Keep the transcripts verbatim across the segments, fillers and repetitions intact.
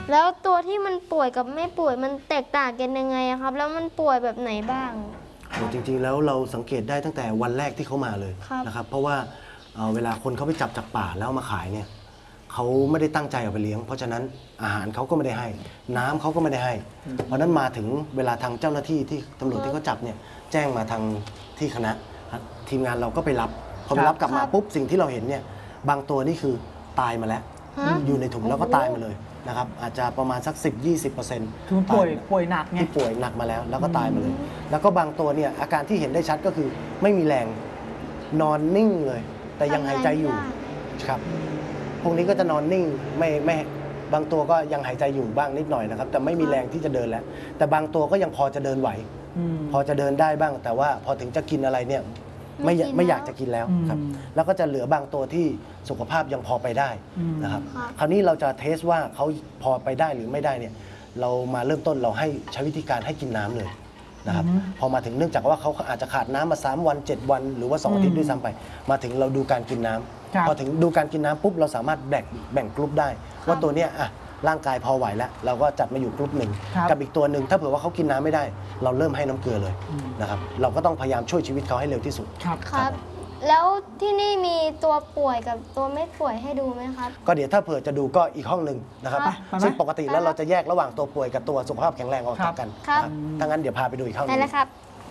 แล้วตัวที่มันป่วยกับไม่ป่วยมันแตกต่างกันยังไงครับแล้วมันป่วยแบบไหนบ้างจริงๆแล้วเราสังเกตได้ตั้งแต่วันแรกที่เขามาเลยนะครับเพราะว่าเวลาคนเขาไปจับจากป่าแล้วมาขายเนี่ยเขาไม่ได้ตั้งใจเอาไปเลี้ยงเพราะฉะนั้นอาหารเขาก็ไม่ได้ให้น้ำเขาก็ไม่ได้ให้เพราะนั้นมาถึงเวลาทางเจ้าหน้าที่ที่ตำรวจที่เขาจับเนี่ยแจ้งมาทางที่คณะทีมงานเราก็ไปรับพอไปรับกลับมาปุ๊บสิ่งที่เราเห็นเนี่ยบางตัวนี่คือตายมาแล้วอยู่ในถุงแล้วก็ตายมาเลยนะครับอาจจะประมาณสัก สิบถึงยี่สิบเปอร์เซ็นต์คือป่วยป่วยหนักไงที่ป่วยหนักมาแล้วแล้วก็ตายมาเลยแล้วก็บางตัวเนี่ยอาการที่เห็นได้ชัดก็คือไม่มีแรงนอนนิ่งเลยแต่ยังหายใจอยู่ครับพวกนี้ก็จะนอนนิ่งไม่ไม่บางตัวก็ยังหายใจอยู่บ้างนิดหน่อยนะครับแต่ไม่มีแรงที่จะเดินแล้วแต่บางตัวก็ยังพอจะเดินไหวพอจะเดินได้บ้างแต่ว่าพอถึงจะกินอะไรเนี่ยไม่ไม่อยากจะกินแล้วครับแล้วก็จะเหลือบางตัวที่สุขภาพยังพอไปได้นะครับคราวนี้เราจะเทสว่าเขาพอไปได้หรือไม่ได้เนี่ยเรามาเริ่มต้นเราให้ใช้วิธีการให้กินน้ำเลยนะครับพอมาถึงเนื่องจากว่าเขาอาจจะขาดน้ำมาสามวันเจ็ดวันหรือว่าสองอาทิตย์ด้วยซ้ำไปมาถึงเราดูการกินน้ำพอถึงดูการกินน้ำปุ๊บเราสามารถแบ่งแบ่งกลุ่มได้ว่าตัวเนี้ยอ่ะร่างกายพอไหวแล้วเราก็จัดมาอยู่กลุ่มหนึ่งกับอีกตัวหนึ่งถ้าเผื่อว่าเขากินน้ำไม่ได้เราเริ่มให้น้ำเกลือเลยนะครับเราก็ต้องพยายามช่วยชีวิตเขาให้เร็วที่สุดครับแล้วที่นี่มีตัวป่วยกับตัวไม่ป่วยให้ดูไหมครับก็เดี๋ยวถ้าเผื่อจะดูก็อีกห้องหนึ่งนะครับซึ่งปกติแล้วเราจะแยกระหว่างตัวป่วยกับตัวสุขภาพแข็งแรงออกจากกันครับถ้างั้นเดี๋ยวพาไปดูอีกห้องนึงนะครับ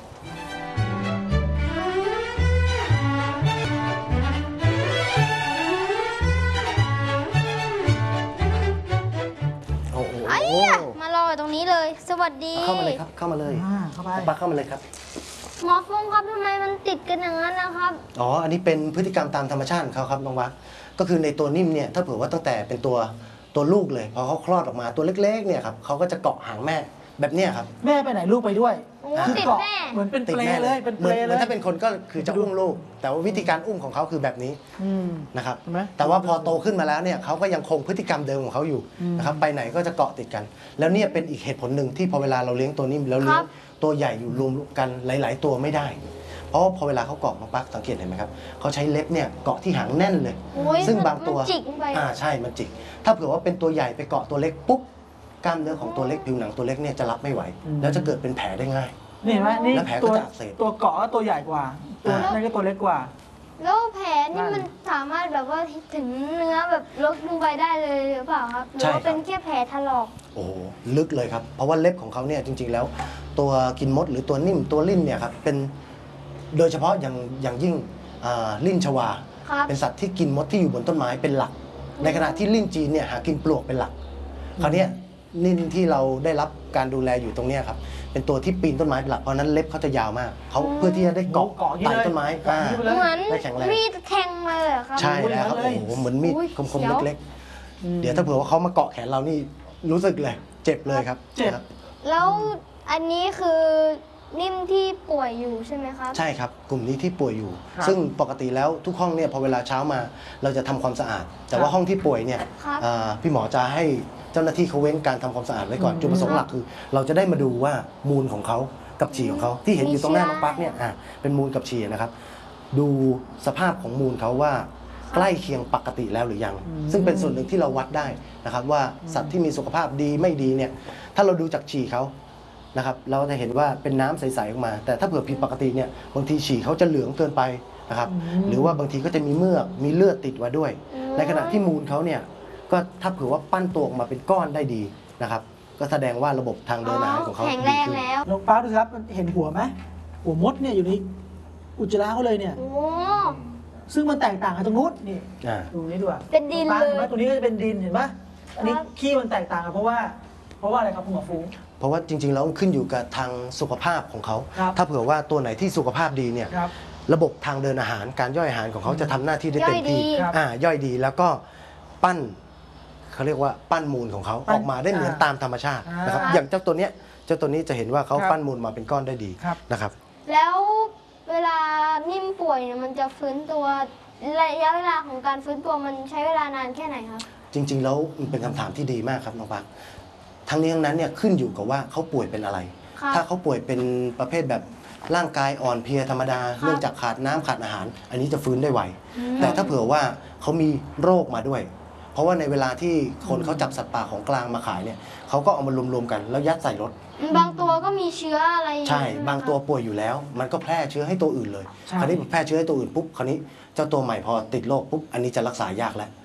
มารอตรงนี้เลยสวัสดีเข้ามาเลยครับเข้ามาเลยเข้าไปปักเข้ามาเลยครับหมอฟงครับทำไมมันติดกันอย่างนั้นนะครับอ๋ออันนี้เป็นพฤติกรรมตามธรรมชาติของเขาครับน้องวัดก็คือในตัวนิ่มเนี่ยถ้าเผื่อว่าตั้งแต่เป็นตัวตัวลูกเลยพอเขาคลอดออกมาตัวเล็กๆเนี่ยครับเขาก็จะเกาะหางแม่แบบเนี้ยครับแม่ไปไหนลูกไปด้วยติดแม่เหมือนเป็นเปลเลยเป็นเปลเลยถ้าเป็นคนก็คือจะอุ้มลูกแต่ว่าวิธีการอุ้มของเขาคือแบบนี้นะครับแต่ว่าพอโตขึ้นมาแล้วเนี่ยเขาก็ยังคงพฤติกรรมเดิมของเขาอยู่นะครับไปไหนก็จะเกาะติดกันแล้วเนี่ยเป็นอีกเหตุผลหนึ่งที่พอเวลาเราเลี้ยงตัวนิ่มแล้วเลี้ยงตัวใหญ่อยู่รวมกันหลายๆตัวไม่ได้เพราะพอเวลาเขาเกาะมาปักสังเกตเห็นไหมครับเขาใช้เล็บเนี่ยเกาะที่หางแน่นเลยซึ่งบางตัวอ่าใช่มันจิกถ้าเผื่อว่าเป็นตัวใหญ่ไปเกาะตัวเล็กปุ๊บกล้ามเนื้อของตัวเล็กผิวหนังตัวเล็กเนี่ยจะรับไม่ไหวแล้วจะเกิดเป็นแผลได้ง่ายนี่เห็นไหมนี่ตัวตัวเกาะตัวใหญ่กว่าตัวนั่นก็ตัวเล็กกว่าแล้วแผลนี่มันสามารถแบบว่าถึงเนื้อแบบลึกลงไปได้เลยหรือเปล่าครับหรือว่าเป็นแค่แผลถลอกโอ้ลึกเลยครับเพราะว่าเล็บของเขาเนี่ยจริงๆแล้วตัวกินมดหรือตัวนิ่มตัวลิ่นเนี่ยครับเป็นโดยเฉพาะอย่างอย่างยิ่งลิ่นชวาเป็นสัตว์ที่กินมดที่อยู่บนต้นไม้เป็นหลักในขณะที่ลิ่นจีนเนี่ยหากินปลวกเป็นหลักคราวนี้นิ่มที่เราได้รับการดูแลอยู่ตรงนี้ครับเป็นตัวที่ปีนต้นไม้เป็นหลักเพราะนั้นเล็บเขาจะยาวมากเขาเพื่อที่จะได้เกาะไต่ต้นไม้ได้แข็งแรงมีดแทงมาเลยครับใช่แล้วครับโอ้โหเหมือนมีดคมๆเล็กๆเดี๋ยวถ้าเผื่อว่าเขามาเกาะแขนเรานี่รู้สึกเลยเจ็บเลยครับเจ็บแล้วอันนี้คือนิ่มที่ป่วยอยู่ใช่ไหมครับใช่ครับกลุ่มนี้ที่ป่วยอยู่ซึ่งปกติแล้วทุกห้องเนี่ยพอเวลาเช้ามาเราจะทำความสะอาดแต่ว่าห้องที่ป่วยเนี่ยพี่หมอจะให้เจ้าหน้าที่เขาเว้นการทำความสะอาดไว้ก่อนจุดประสงค์หลักคือเราจะได้มาดูว่ามูลของเขากับฉี่ของเขาที่เห็นอยู่ตรงหน้าน้องปั๊กเนี่ยเป็นมูลกับฉี่นะครับดูสภาพของมูลเขาว่าใกล้เคียงปกติแล้วหรือยังซึ่งเป็นส่วนหนึ่งที่เราวัดได้นะครับว่าสัตว์ที่มีสุขภาพดีไม่ดีเนี่ยถ้าเราดูจากฉี่เขานะครับเราจะเห็นว่าเป็นน้ำใสๆออกมาแต่ถ้าเผื่อผิดปกติเนี่ยบางทีฉี่เขาจะเหลืองเกินไปนะครับหรือว่าบางทีก็จะมีเมือกมีเลือดติดมาด้วยในขณะที่มูลเขาเนี่ยก็ถ้าเผื่อว่าปั้นตัวออกมาเป็นก้อนได้ดีนะครับก็แสดงว่าระบบทางเดินอาหารของเขาแข็งแรงแล้วน้องป้าดูครับเห็นหัวไหมหัวมดเนี่ยอยู่ในอุจจาระเขาเลยเนี่ยซึ่งมันแตกต่างกันตรงนู้นนี่ตรงนี้ด้วยเป็นดินเลยตรงนี้ก็จะเป็นดินเห็นไหมอันนี้ขี้มันแตกต่างกันเพราะว่าเพราะว่าอะไรครับคุณหมอฟุ้งเพราะว่าจริงๆแล้วขึ้นอยู่กับทางสุขภาพของเขาถ้าเผื่อว่าตัวไหนที่สุขภาพดีเนี่ยระบบทางเดินอาหารการย่อยอาหารของเขาจะทำหน้าที่ได้เต็มที่อ่าย่อยดีแล้วก็ปั้นเขาเรียกว่าปั้นมูลของเขาออกมาได้เหมือนตามธรรมชาตินะครับอย่างเจ้าตัวเนี้ยเจ้าตัวนี้จะเห็นว่าเขาปั้นมูลมาเป็นก้อนได้ดีนะครับแล้วเวลานิ่มป่วยเนี่ยมันจะฟื้นตัวระยะเวลาของการฟื้นตัวมันใช้เวลานานแค่ไหนครับจริงๆแล้วเป็นคำถามที่ดีมากครับน้องปักทั้งนี้ทั้งนั้นเนี่ยขึ้นอยู่กับว่าเขาป่วยเป็นอะไรถ้าเขาป่วยเป็นประเภทแบบร่างกายอ่อนเพลียธรรมดาเนื่องจากขาดน้ำขาดอาหารอันนี้จะฟื้นได้ไวแต่ถ้าเผื่อว่าเขามีโรคมาด้วยเพราะว่าในเวลาที่คนเขาจับสัตว์ป่าของกลางมาขายเนี่ยเขาก็เอามารวมๆกันแล้วยัดใส่รถบางตัวก็มีเชื้ออะไรอยู่ใช่ไหมคะบางตัวป่วยอยู่แล้ว มันก็แพร่เชื้อให้ตัวอื่นเลยใช่คราวนี้แพร่เชื้อให้ตัวอื่นปุ๊บคราวนี้เจ้าตัวใหม่พอติดโรคปุ๊บอันนี้จะรักษายากแล้ว